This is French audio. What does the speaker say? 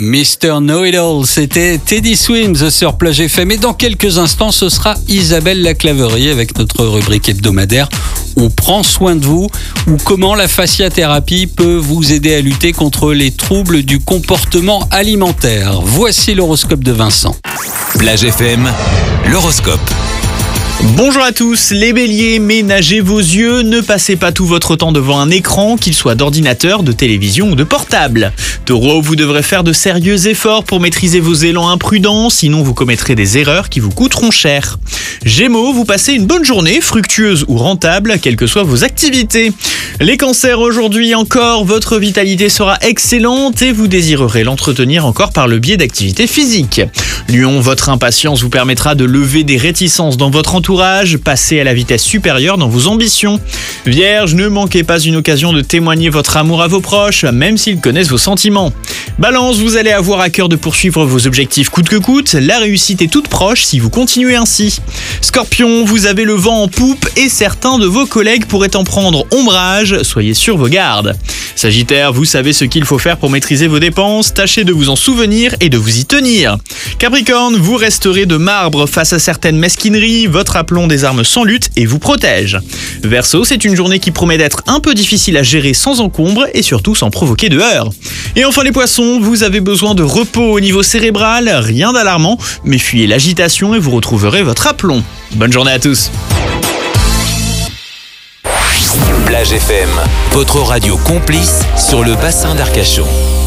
Mr. Know-It-All, c'était Teddy Swims sur Plage FM. Et dans quelques instants, ce sera Isabelle Laclaverie avec notre rubrique hebdomadaire. On prend soin de vous, ou comment la fasciathérapie peut vous aider à lutter contre les troubles du comportement alimentaire. Voici l'horoscope de Vincent. Plage FM, l'horoscope. Bonjour à tous, les béliers, ménagez vos yeux, ne passez pas tout votre temps devant un écran, qu'il soit d'ordinateur, de télévision ou de portable. Taureau, vous devrez faire de sérieux efforts pour maîtriser vos élans imprudents, sinon vous commettrez des erreurs qui vous coûteront cher. Gémeaux, vous passez une bonne journée, fructueuse ou rentable, quelles que soient vos activités. Les cancers, aujourd'hui encore, votre vitalité sera excellente et vous désirerez l'entretenir encore par le biais d'activités physiques. Lion, votre impatience vous permettra de lever des réticences dans votre entourage, passez à la vitesse supérieure dans vos ambitions. Vierge, ne manquez pas une occasion de témoigner votre amour à vos proches, même s'ils connaissent vos sentiments. Balance, vous allez avoir à cœur de poursuivre vos objectifs coûte que coûte, la réussite est toute proche si vous continuez ainsi. Scorpion, vous avez le vent en poupe et certains de vos collègues pourraient en prendre ombrage, soyez sur vos gardes. Sagittaire, vous savez ce qu'il faut faire pour maîtriser vos dépenses, tâchez de vous en souvenir et de vous y tenir. Capricorne, vous resterez de marbre face à certaines mesquineries, votre aplomb des armes sans lutte et vous protège. Verseau, c'est une journée qui promet d'être un peu difficile à gérer sans encombre et surtout sans provoquer de heurts. Et enfin les poissons, vous avez besoin de repos au niveau cérébral, rien d'alarmant, mais fuyez l'agitation et vous retrouverez votre aplomb. Bonne journée à tous. Plage FM, votre radio complice sur le bassin d'Arcachon.